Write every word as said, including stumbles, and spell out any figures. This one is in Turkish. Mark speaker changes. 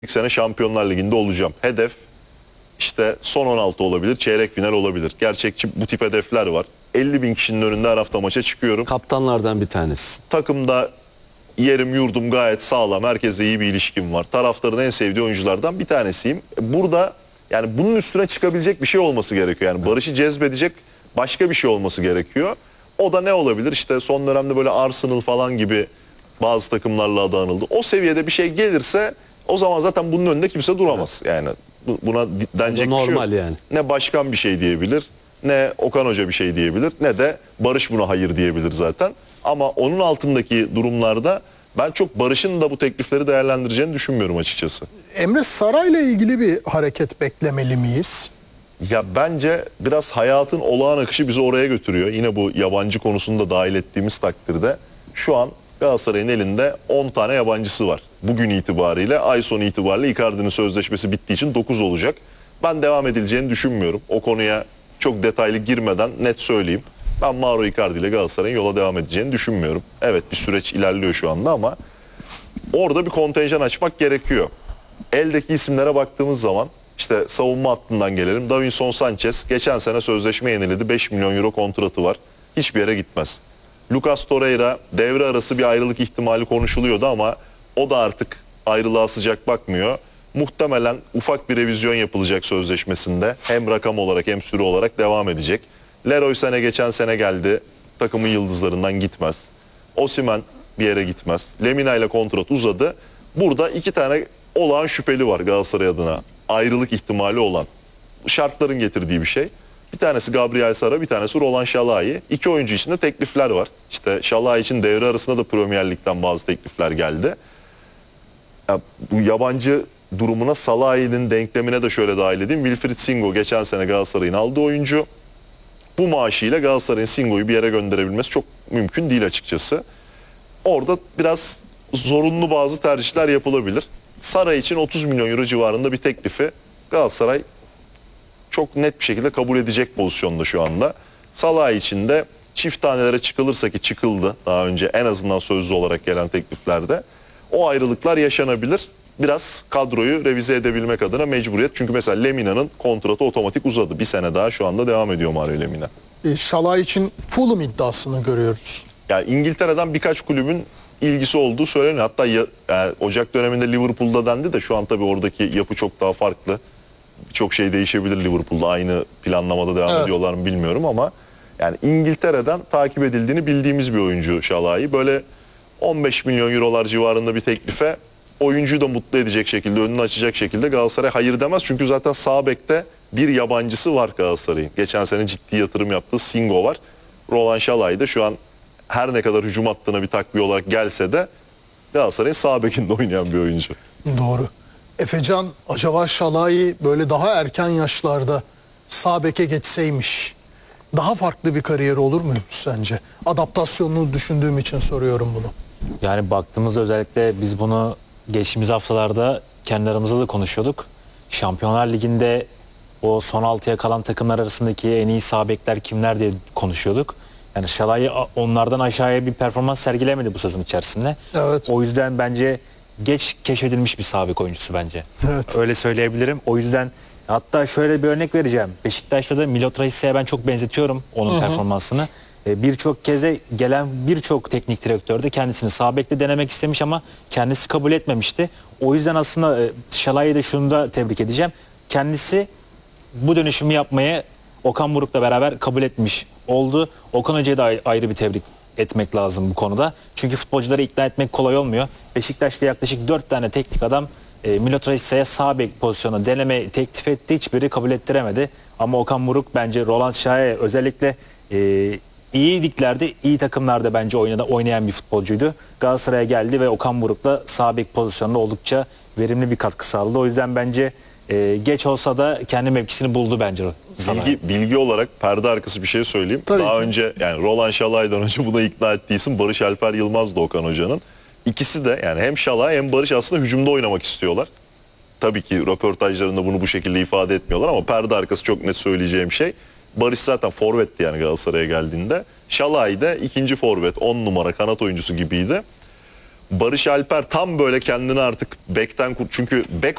Speaker 1: İlk sene Şampiyonlar Ligi'nde olacağım. Hedef işte son on altı olabilir, çeyrek final olabilir. Gerçekçi bu tip hedefler var. elli bin kişinin önünde her hafta maça çıkıyorum.
Speaker 2: Kaptanlardan bir tanesi.
Speaker 1: Takımda yerim yurdum gayet sağlam. Herkesle iyi bir ilişkim var. Taraftarın en sevdiği oyunculardan bir tanesiyim. Burada yani bunun üstüne çıkabilecek bir şey olması gerekiyor. Yani Barış'ı cezbedecek başka bir şey olması gerekiyor. O da ne olabilir? İşte son dönemde böyle Arsenal falan gibi bazı takımlarla adı anıldı. O seviyede bir şey gelirse o zaman zaten bunun önünde kimse duramaz. Yani buna denecek bir şey yok.
Speaker 2: Normal yani.
Speaker 1: Ne başkan bir şey diyebilir, ne Okan Hoca bir şey diyebilir, ne de Barış buna hayır diyebilir zaten. Ama onun altındaki durumlarda ben çok Barış'ın da bu teklifleri değerlendireceğini düşünmüyorum açıkçası.
Speaker 3: Emre, Saray'la ilgili bir hareket beklemeli miyiz?
Speaker 1: Ya bence biraz hayatın olağan akışı bizi oraya götürüyor. Yine bu yabancı konusunu da dahil ettiğimiz takdirde şu an Galatasaray'ın elinde on tane yabancısı var. Bugün itibariyle, ay sonu itibariyle Icardi'nin sözleşmesi bittiği için dokuz olacak. Ben devam edileceğini düşünmüyorum. O konuya çok detaylı girmeden net söyleyeyim. Ben Mauro Icardi ile Galatasaray'ın yola devam edeceğini düşünmüyorum. Evet, bir süreç ilerliyor şu anda ama orada bir kontenjan açmak gerekiyor. Eldeki isimlere baktığımız zaman işte savunma hattından gelelim. Davinson Sanchez geçen sene sözleşme yeniledi. beş milyon euro kontratı var. Hiçbir yere gitmez. Lucas Torreira devre arası bir ayrılık ihtimali konuşuluyordu ama o da artık ayrılığa sıcak bakmıyor. Muhtemelen ufak bir revizyon yapılacak sözleşmesinde. Hem rakam olarak hem süre olarak devam edecek. Leroy Sané geçen sene geldi. Takımın yıldızlarından gitmez. Osimhen bir yere gitmez. Lemina ile kontrat uzadı. Burada iki tane olağan şüpheli var Galatasaray adına. Ayrılık ihtimali olan. Şartların getirdiği bir şey. Bir tanesi Gabriel Sara, bir tanesi Roland Şalai. İki oyuncu için de teklifler var. İşte Şalai için devre arasında da Premier Lig'den bazı teklifler geldi. Ya bu yabancı durumuna Salah'ın denklemine de şöyle dahil edeyim. Wilfried Singo geçen sene Galatasaray'ın aldığı oyuncu. Bu maaşıyla Galatasaray'ın Singo'yu bir yere gönderebilmesi çok mümkün değil açıkçası. Orada biraz zorunlu bazı tercihler yapılabilir. Sara için otuz milyon euro civarında bir teklifi Galatasaray çok net bir şekilde kabul edecek pozisyonda şu anda. Salah için de çift tanelere çıkılırsa ki çıkıldı daha önce en azından sözlü olarak gelen tekliflerde. O ayrılıklar yaşanabilir. Biraz kadroyu revize edebilmek adına mecburiyet. Çünkü mesela Lemina'nın kontratı otomatik uzadı. Bir sene daha şu anda devam ediyor Mario Lemina.
Speaker 3: E, Şalay için Fulham iddiasını görüyoruz.
Speaker 1: Yani İngiltere'den birkaç kulübün ilgisi olduğu söyleniyor. Hatta ya, yani Ocak döneminde Liverpool'da dendi de şu an tabii oradaki yapı çok daha farklı. Çok şey değişebilir Liverpool'da. Aynı planlamada devam
Speaker 3: Evet.
Speaker 1: ediyorlar mı bilmiyorum ama yani İngiltere'den takip edildiğini bildiğimiz bir oyuncu Şalai. Böyle on beş milyon eurolar civarında bir teklife oyuncuyu da mutlu edecek şekilde, önünü açacak şekilde Galatasaray hayır demez. Çünkü zaten sağ bekte bir yabancısı var Galatasaray'ın. Geçen sene ciddi yatırım yaptığı Singo var. Roland Şalai de şu an her ne kadar hücum hattına bir takviye olarak gelse de Galatasaray'ın sağ bekinde oynayan bir oyuncu.
Speaker 3: Doğru. Efecan, acaba Şalay böyle daha erken yaşlarda sağ beke geçseymiş daha farklı bir kariyer olur muymuş sence? Adaptasyonunu düşündüğüm için soruyorum bunu.
Speaker 4: Yani baktığımızda özellikle biz bunu geçtiğimiz haftalarda kendi aramızda da konuşuyorduk. Şampiyonlar Ligi'nde o son altıya kalan takımlar arasındaki en iyi sağ bekler kimler diye konuşuyorduk. Yani Şalay onlardan aşağıya bir performans sergilemedi bu sezon içerisinde.
Speaker 3: Evet.
Speaker 4: O yüzden bence geç keşfedilmiş bir sağ bek oyuncusu bence.
Speaker 3: Evet.
Speaker 4: Öyle söyleyebilirim. O yüzden hatta şöyle bir örnek vereceğim. Beşiktaş'ta da Milot Raisica'ya ben çok benzetiyorum onun
Speaker 3: Hı hı.
Speaker 4: performansını. Birçok keze gelen birçok teknik direktör de kendisini sağ bekte denemek istemiş ama kendisi kabul etmemişti. O yüzden aslında Şalay'ı da şunu da tebrik edeceğim. Kendisi bu dönüşümü yapmaya Okan Buruk'la beraber kabul etmiş oldu. Okan Hoca'ya da ayrı bir tebrik etmek lazım bu konuda. Çünkü futbolcuları ikna etmek kolay olmuyor. Beşiktaş'ta yaklaşık dört tane teknik adam e, Milot Raisica'ya sağ bek pozisyonu deneme teklif etti. Hiçbiri kabul ettiremedi. Ama Okan Buruk bence Roland Şah'ya özellikle e, iyi liglerde, iyi takımlarda bence oynadı, oynayan bir futbolcuydu. Galatasaray'a geldi ve Okan Buruk'la sağ bek pozisyonunda oldukça verimli bir katkı sağladı. O yüzden bence e, geç olsa da kendi mevkisini buldu bence.
Speaker 1: Bilgi, bilgi olarak perde arkası bir şey söyleyeyim.
Speaker 3: Tabii
Speaker 1: Daha
Speaker 3: ki.
Speaker 1: önce yani Roland Şalay'dan önce buna ikna ettiği isim Barış Alper Yılmaz'dı Okan Hoca'nın. İkisi de yani hem Şalay hem Barış aslında hücumda oynamak istiyorlar. Tabii ki röportajlarında bunu bu şekilde ifade etmiyorlar ama perde arkası çok net söyleyeceğim şey. Barış zaten forvetti yani Galatasaray'a geldiğinde. Şalay da ikinci forvet, on numara kanat oyuncusu gibiydi. Barış Alper tam böyle kendini artık bekten kur çünkü bek